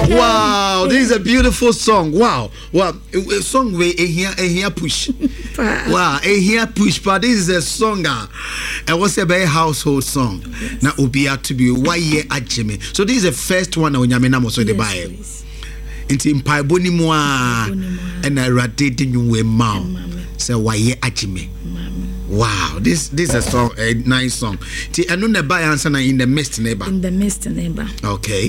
Wow, this is a beautiful song. Wow. A song where a here push. Wow, a here push. But this is a song. It was a very household song. Now Ubia to be why ye at Jimmy. So this is the first one on Yamina so the buy. Into Impai Bonimoa and I radiating you with mom. So why ye at Jimmy? Wow, this is a song, a nice song. I know the buy answer in the mist neighbor. In the mist neighbor. Okay.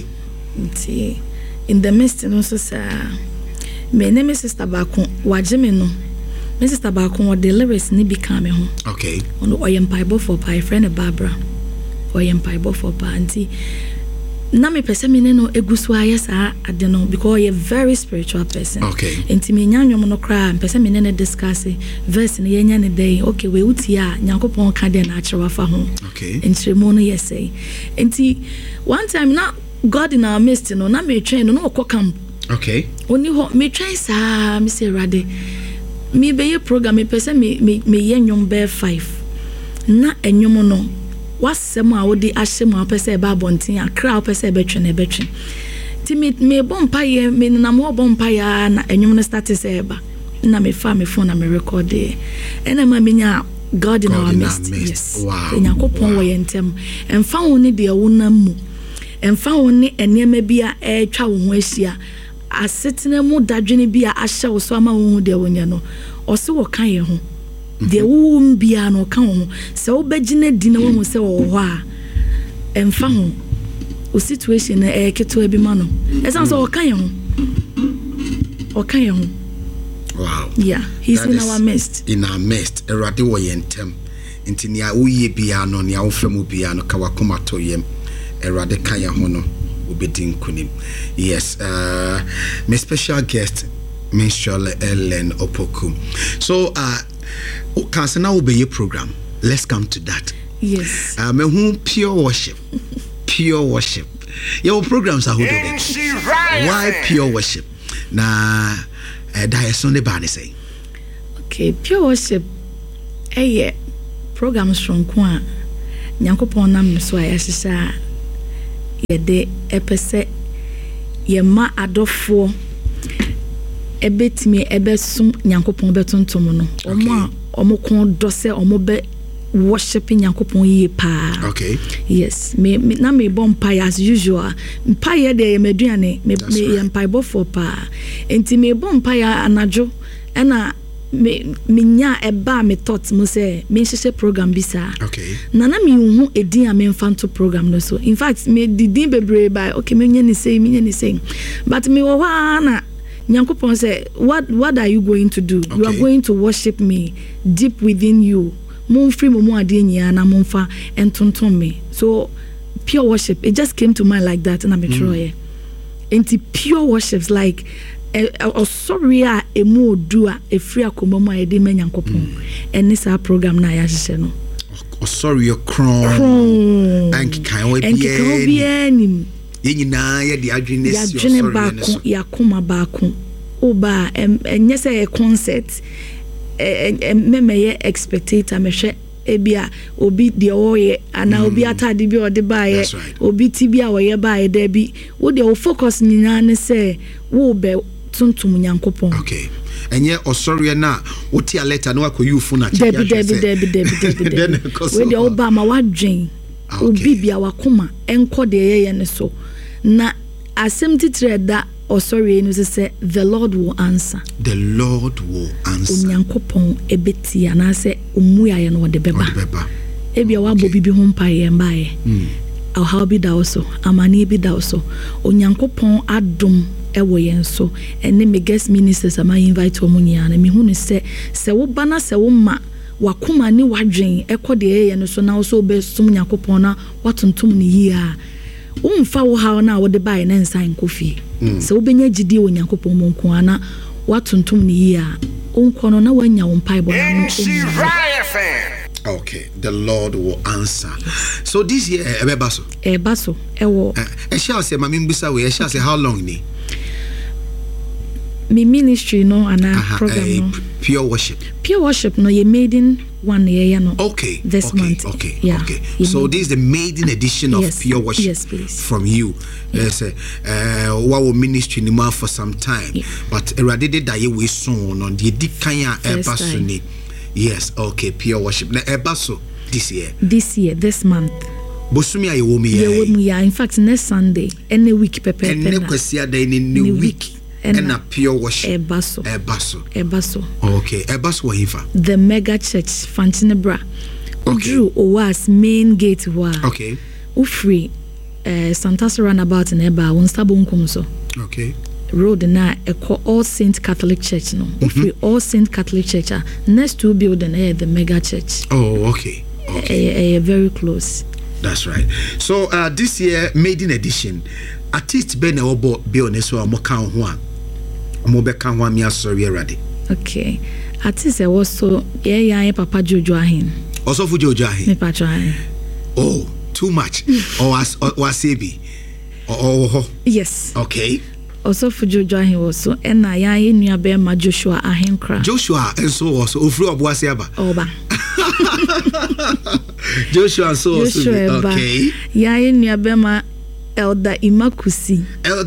In the mist no so sir. My name is Sister Bakun. Wajime no. My Sister Bakun what the lyrics ni bi kan me ho. Okay. Ono oyempaibo for pai friend Barbara. Oyempaibo for panti. Na me pese me no egusu ayesa ade no because you're a very spiritual person. Okay. Enti me nyanwom no kra pese me ne discuss verse ne yenya ne dey okay we uti a nyankopon ka de na akyerwa fa ho. Okay. Entremo no yesay. Enti one time na God in our midst no na me train no okọ okay. Oni ho me train sa me say rade me be ye program me pese me ye nyom be 5 na enyom no wasem a wodi ahyem a pese e ba bonten a kra pese e betwe na betwe ti me bompa ye me na mo bompa ya na enyom no start say ba na me fa me phone na me record e na ma menya God in our midst. Yes. Wow. Yakopon wo ye ntem emfa woni de wona mu emfa woni enema bia e twa wo ho ahia asetena mu dadwene bia ahye wo so ama wo hu de wonya no ose wo kan ye ho de wo bia no kan wo se wo begina di na wo se wo ho a emfa ho o situation e keto e bi ma no esan so wo kan ye ho o kan ye ho. Wow. Yeah, he's that in our midst. In our midst. Erade wo ye ntem nti nia wo ye bia no nia wo fam bia no ka wakoma to yem erade kan ye ho no obedin kunim. Yes, my special guest Minstrel Ellen Opoku. So Kansana will be your program. Let's come to that. Yes. Me who pure worship. Pure worship. Your programs are who do it. Why pure worship? Na that is Sunday bani say. Okay, pure worship. Programs from Kwa. Nyankopon nam so ayasisa yede epese yema adofo ebetimi ebesum nyankopon betontom no omo kon dose omo be worship nyankopon ye pa. Okay. Yes, me na me bompa as usual mpa ye de meduane me mpa bo for pa enti me bompa ya anajo na me nya eba me thought mo say me hye program bisa. Okay. Na me hu edin a me mfanto program no so in fact me didin bebre by okay me nya ni say but me wo na nyankopon say what are you going to do? Okay. You are going to worship me deep within you. Mon free mo ade nyia na mo fa entonton me. So pure worship, it just came to mind like that na me try. Enti pure worships like sorry a emu odu a efri akoma mu ayede manyankopon eni sa program na ya hye no sorry your crown and kan we bi enim yenyina ye de adwene si sorry ne so yakoma baako oba enye say a concert memeye expectator mehwe ebia obi de oye ana obi atade bi ode baaye obi tibia woye baaye da bi wo de wo focus nyina ne say wo be tuntum nyankopon. Okay. Enye osori na woti aleta na wakoyi ufu na check. Debi. We de oba ma wadwen. Obi bia wakoma enko de yeye ne so. Na asem titre da osori no say the Lord will answer. The Lord will answer. Nyankopon ebeti ana say omuya no de beba. Ebia wa bo bibi ho mpaye mbaye. Au how be da also. Amani bi da also. Onyankopon adom ewo yen so ene me guest ministers am invite omunya na me hu ne se wo bana se wo ma wakoma ni wadwen ekode ye no so na so be sum nyakopon na watontom ne yi a umfa wo ha na wo de bai na nsan kofi se wo benya gidi wo nyakopon monko ana watontom ne yi a onkono na wanya wo pai bo na no. Okay, the Lord will answer. Yes. So this year ebaso ewo e shall say mami mbusa we e shall say how long ni me ministry no and program no pure worship no ye made in 1 year no. Okay. This month. Okay. Yeah. Okay. So this is the maiden edition of Pure Worship. Yes, please. From you. Yes. Our ministry ni ma for some time. Yeah. But erade de daye we soon on the dikanya ebasuni. Yes. Okay. Pure Worship. Na ebaso this year. This month. Bosumi aye wo mi ya. In fact, next Sunday, any week pepe. Any kwesi day ni week. And a Pure Worship. Ebaso. Okay. Ebaso wa hifa. The mega church Fantinebra. Okay. Drew Owas main gate wa. Okay. Ufri Santas runabout in Eba Wonstabo Nkumso. Okay. Road na All Saint Catholic Church no. Ufri All Saint Catholic Church. Next to building the mega church. Oh, okay. Okay. Very close. That's right. So this year maiden edition artist Ben Obo Bioneso Mokan Juan. Mobeka Juan Mia sorry already. Okay. Artist also Papa Jojo Ahin. Also for Jojo Ahin. Me Papa Ahin. Oh, too much. Or Wasabi. Oh. Yes. Okay. Also for Jojo Ahin also. And I nua bema Joshua Ahin kra. Joshua and so also Ofru Obuasiaba. Oba. Joshua and so also. Okay. Nua bema Elder Imakusi.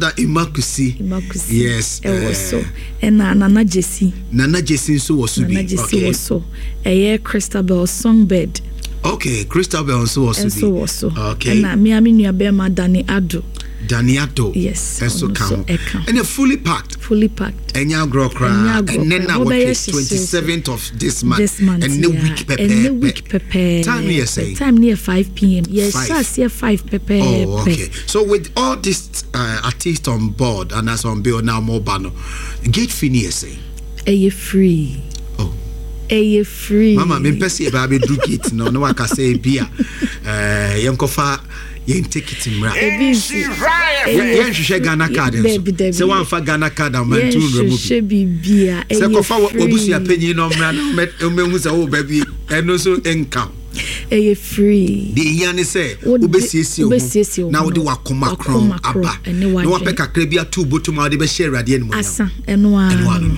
Yes. Also. And Nana Jessie. Nana Jessie so was Nana Jessie also. Christabel Songbird. Okay, Christabel so also. Okay. And Miami Niabema Danny Ado. Yes. And so come. And a fully packed. And now grow cry. And then now 27th of this month. And no week pepe. Time near say. Time near 5 p.m. Yes, I see 5 pepe. Oh, okay. So with all this artists on board and as on bill now more banner, gate fee near say. Free. Oh. Free. Mama, me pesi e ba be do gate no I can say bia. Yankofa yen take it in right. Yen hwehwe Ghana card nso. Se wan fa Ghana card am man to remove. Se bibia. Se kofa obusu ya penyi no mra no mehu se wo ba bi eno so enka. Free. The yan say obesiesie o. Na wo de wakoma kron aba. Na wa pe kakra bia tu botum wa de be share rade enu. Asa eno ano.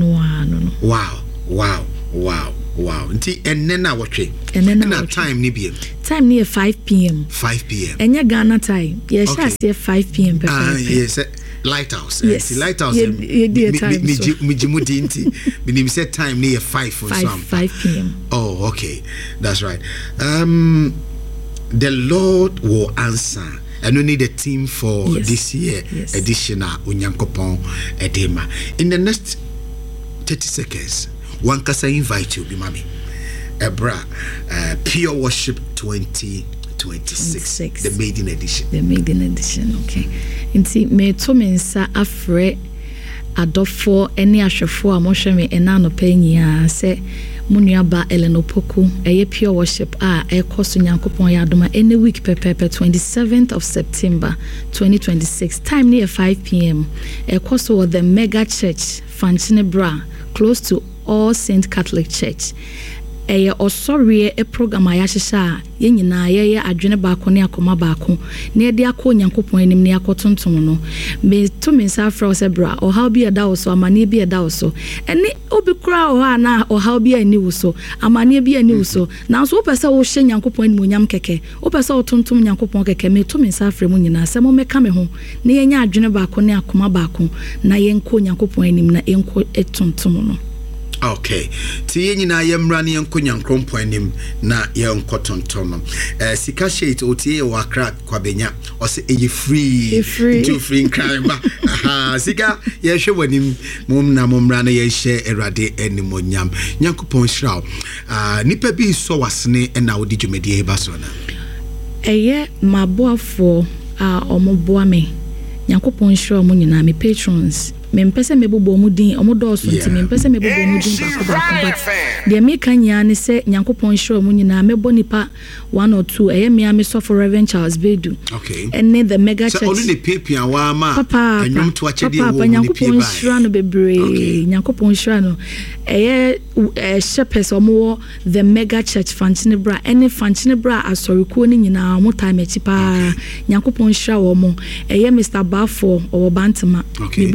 Wow. Nti enne na wotwe. Na time ni biem. Time near 5 p.m. 5 p.m. Enya Ghana time. Yes, okay. Say 5 p.m. Yes. Lighthouse. Yes. Lighthouse. Mijimudi nti. Minim say time near 5 or something. 5 p.m. Oh, okay. That's right. The Lord will answer. And we need a team for this year edition Unyankopon Edema. In the next 30 seconds, one can invite you, Bimami. Ebra, Pure Worship 2026, the maiden edition. Okay. Inti me to mensa afre adofo eni ahwefo a mohwe me enano panyia se munuaba Elenopoku eye Pure Worship ekoso Nyankopon ya adoma any week pepepe 27th of September 2026 time near 5 p.m. ekoso the mega church Fantinebra close to All Saint Catholic Church. Osori a program ayahyehyɛ ye nyina ye adwene baako ne akoma baako na de akɔ Nyankopɔn anim ne akotontom no me to me nsa afra se bra o how bi eda wo so amane bi eda wo so ene obi kura o ha na o how bi ani wo so amane bi ani wo so na so pese wo hye Nyankopɔn anim onyam keke o pese wo tontom Nyankopɔn keke me to me nsa afra mu nyina se mo meka me ho na ye nya adwene baako ne akoma baako na ye nkɔ Nyankopɔn anim na enko etontom no. Okay. Ti nyina yemra ne yenko Nyankrompo anim na yenko tonton. Sika sheet otie wa Accra kwabenya ose eye free to free crime ba. Sika ye hwe wanim mum na mumra na ye hye Erade animonyam. Nyankopon hraw. Nipa bi so wasene na wodi dwumedie ba so na. Eye maboafo omoboa me. Nyankopon hraw mo nyina me patrons. Mempese mebobo mudin omodoso nti mempese mebobo mudin bako de meka nya ne se Nyankopon hiro mu nyina mebo nipa 1 or 2 eye me so for Reverend Charles Bedu. Okay. And the mega church. So only the pepia wa ma anyum to ache de wo ni pie ba. Nyankopon hiro no bebre. Nyankopon hiro no eye shepherds omo the mega church Fantinebra any Fantinebra asorikuo ni nyina mo time echipa. Nyankopon hiro wo mo eye Mr. Bafo or Bantama. Mebo ne din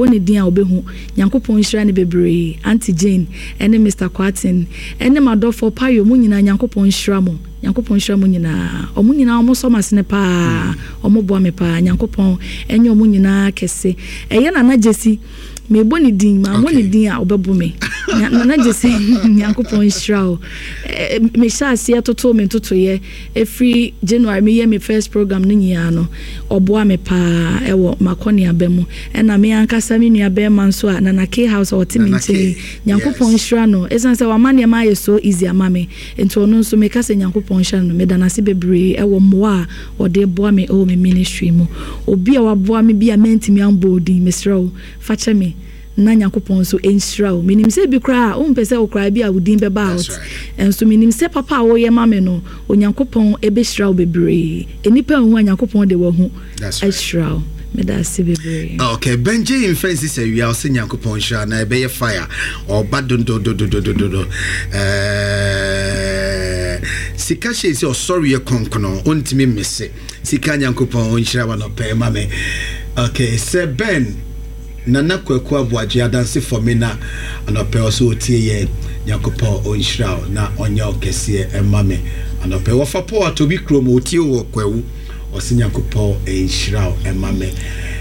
obehu nyankopon nhyira ne bebree Auntie Jane ene Mr. Kwatin ene madofo payo mu nyina nyankopon nhyira mo nyina omu nyina omo so masene pa omo boa me pa nyankopon enye omu nyina kese eye na Jesi me boni din ma mo ni din a obebu me na Jesi nyankopon nhyira o me sha ase atoto me toto ye every January me ye me first program ni nyia no oboa me pa ewo makoni abemu na me ankasa me nua be man so a na K house o timinti nyankopon nhyira no esan se wa mane ma ye so easy amame ento no so me kase nyankopon nhyira no me dana se bebre ewo moa o de boa me o me ministry mu obi a wa boa me bia mentimi ambodi mesro fache me na nyankopon so enhyira o menim se bi kra o mpese o kra bi a wudin be ba out enso menim se papa wo ye mame no o nyankopon ebe hyira o bebre enipa hu nyankopon de wo hu hyira o me da se bebre. Okay, Benji in fancy say we are seeing nyankopon hyira na ebe ye fire or badondo sika she say sorry ye konkono ontimi messe sika nyankopon hyira wa no pe mame. Okay, say Ben Nana Kwaku Abuaji adanse for me na anope oso tie ye nyankopon onhyira na onya okese emame anope wo fa po atobi krom otie wo kwawu osi nyankopon enhyira emame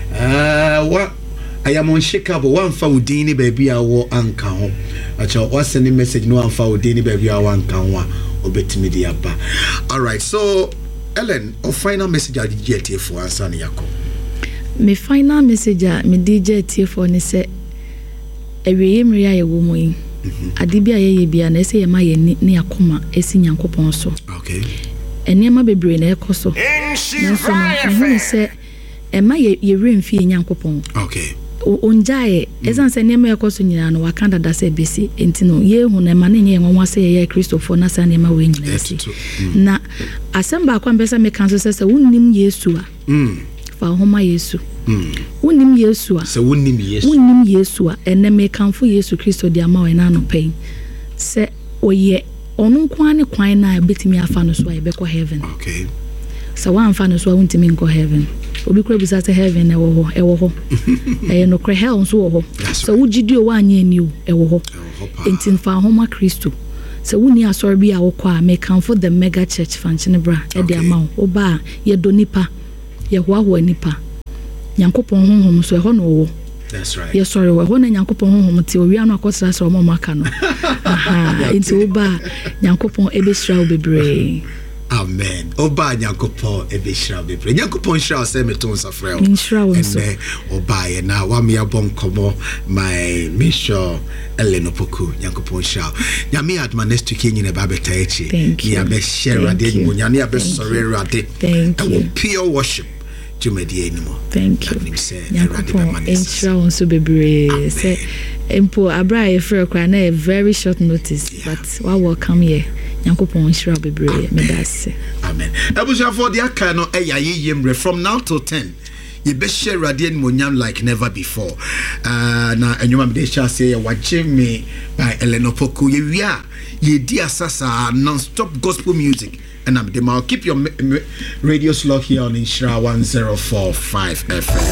wa I am unshakable one for Udini baby a war anka ho acha o send message no one for Udini baby a one kan wa obetimi dia ba. All right, so Ellen, our final message I did get for answer na yakọ. Me final message me DJ tie for ne se ewiye mri aye wo mu yi adibia ye bia na se ye ma ye ni akoma esi nyankopon so. Okay. Enema bebre na ekoso na so no se ema ye remfi nyankopon. Okay. Onjae ezan se nema ekoso nyina no wakanda da se besi entino ye hu na ma ne nye nwa se ye Christopher na sa nema we nyina si na asemba kwa mbesa me kanso se wonnim Yesu a fa homa Yesu wonnim Yesu a se wonnim Yesu a ene me kanfo Yesu Kristo di ama we na no pen se oye onu kwa ne kwan na betimi afa no so a yebekọ heaven. Okay. So one fan so wontimi nko heaven obi kura bisa se heaven ewo ho no kra hell so ho so wugidi o wanye ni ewo ho entin fa homa Kristo so wuni asori bi a wokọ a me kanfo the mega church function bra e de ama oba ye do nipa ye ho nipa nyankopon honhom so e ho no wo. That's right. Yes, sorry, we na nyankopon honhom ti owi anu akosra so mo maka no enti oba nyankopon ebe hyira bebre. Amen. Oba nyankopon ebe hyira bebre. Nyankopon hyira se meton safrel. Enne oba ye na wa me abon komo my mission Ellen Opoku nyankopon hyira. Nyame adma next week nyine ba beta echi. Ya be share ade mo nyane ya be sorry ade. Pure worship. Thank you. Nyankopon so bebre say empo abra e free kwa na a very short notice but we welcome here. Nyankopon nhyira bebre me dase. Amen. Ebusha for the aka no yemre from now till 10. You be share radiant monyam like never before. Na enyuma me dey say watch me by Ellen Opoku ye di asasa non-stop gospel music. And I'll keep your radio slot here on Inshira 104.5 FM.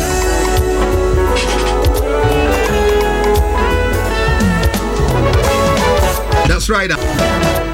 That's right.